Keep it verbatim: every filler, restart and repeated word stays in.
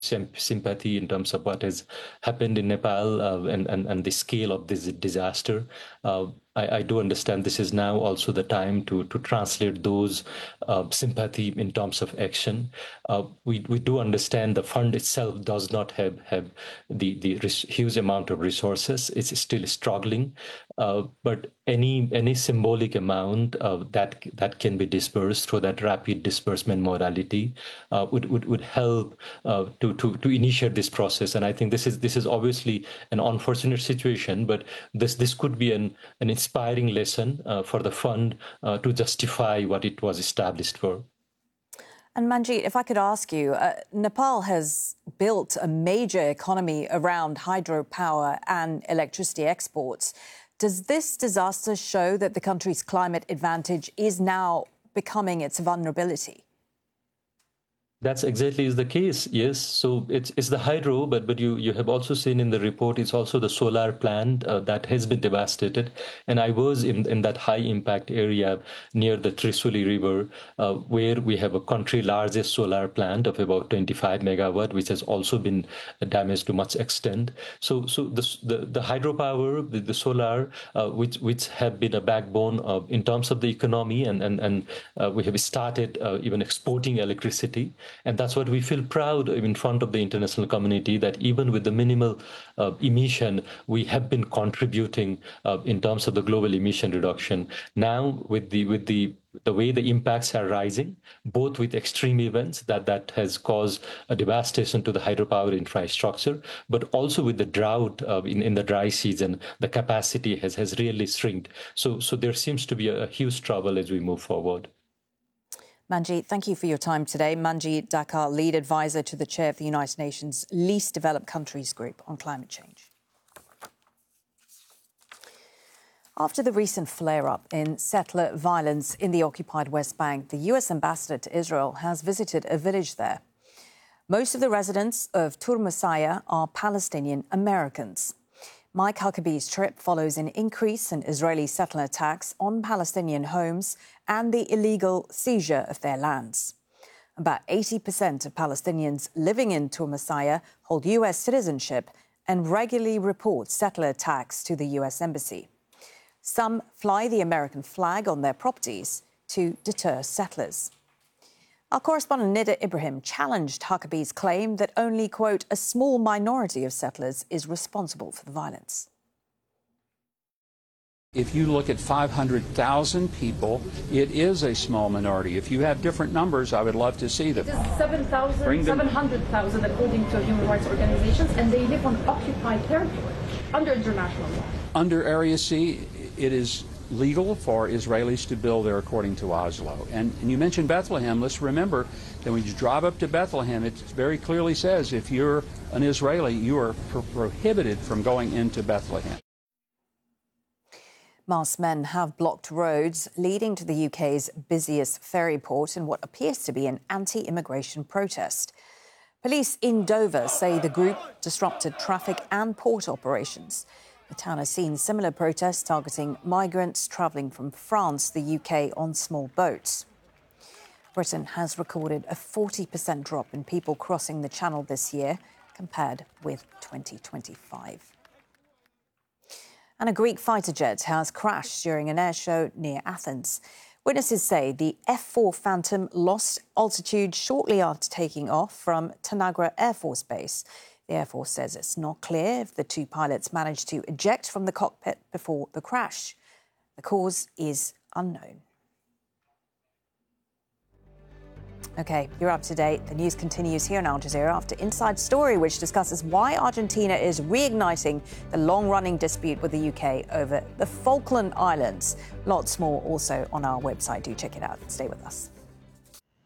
sympathy in terms of what has happened in Nepal uh, and, and, and the scale of this disaster. Uh, I, I do understand this is now also the time to, to translate those uh, sympathy in terms of action. Uh, we, we do understand the fund itself does not have, have the, the huge amount of resources. It's still struggling. Uh, but any any symbolic amount uh, that that can be dispersed through that rapid disbursement modality uh, would, would would help uh, to to to initiate this process. And I think this is this is obviously an unfortunate situation, but this this could be an an inspiring lesson uh, for the fund uh, to justify what it was established for. And Manjeet, if I could ask you, uh, Nepal has built a major economy around hydropower and electricity exports. Does this disaster show that the country's climate advantage is now becoming its vulnerability? That's exactly is the case, yes. So it's it's the hydro, but but you you have also seen in the report it's also the solar plant uh, that has been devastated. And I was in in that high impact area near the Trisuli River, uh, where we have a country largest solar plant of about twenty-five megawatt, which has also been damaged to much extent. So so the the, the hydropower, the, the solar, uh, which which have been a backbone of, in terms of the economy, and and and uh, we have started uh, even exporting electricity. And that's what we feel proud in front of the international community, that even with the minimal uh, emission, we have been contributing uh, in terms of the global emission reduction. Now, with the with the the way the impacts are rising, both with extreme events that that has caused a devastation to the hydropower infrastructure, but also with the drought uh, in in the dry season, the capacity has has really shrinked. So so there seems to be a, a huge trouble as we move forward. Manjeet, thank you for your time today. Manjeet Dakkar, lead advisor to the chair of the United Nations Least Developed Countries Group on climate change. After the recent flare-up in settler violence in the occupied West Bank, the U S ambassador to Israel has visited a village there. Most of the residents of Turmasaya are Palestinian Americans. Mike Huckabee's trip follows an increase in Israeli settler attacks on Palestinian homes and the illegal seizure of their lands. About eighty percent of Palestinians living in Turmasaya hold U S citizenship and regularly report settler attacks to the U S Embassy. Some fly the American flag on their properties to deter settlers. Our correspondent Nida Ibrahim challenged Huckabee's claim that only, quote, a small minority of settlers is responsible for the violence. If you look at five hundred thousand people, it is a small minority. If you have different numbers, I would love to see them. It is seven thousand, seven hundred thousand according to human rights organizations, and they live on occupied territory under international law. Under Area C, it is legal for Israelis to build there according to Oslo. And, and you mentioned Bethlehem. Let's remember that when you drive up to Bethlehem, it very clearly says if you're an Israeli, you are pro prohibited from going into Bethlehem. Masked men have blocked roads leading to the U K's busiest ferry port in what appears to be an anti-immigration protest. Police in Dover say the group disrupted traffic and port operations. The town has seen similar protests targeting migrants travelling from France to the U K on small boats. Britain has recorded a forty percent drop in people crossing the Channel this year compared with twenty twenty-five. And a Greek fighter jet has crashed during an air show near Athens. Witnesses say the F four Phantom lost altitude shortly after taking off from Tanagra Air Force Base. The Air Force says it's not clear if the two pilots managed to eject from the cockpit before the crash. The cause is unknown. OK, you're up to date. The news continues here in Al Jazeera after Inside Story, which discusses why Argentina is reigniting the long-running dispute with the U K over the Falkland Islands. Lots more also on our website. Do check it out. Stay with us.